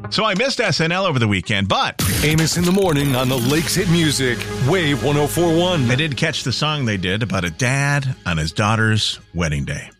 So I missed SNL over the weekend, but Amos in the morning on the Lakes Hit Music, Wave 104.1. I did catch the song they did about a dad on his daughter's wedding day.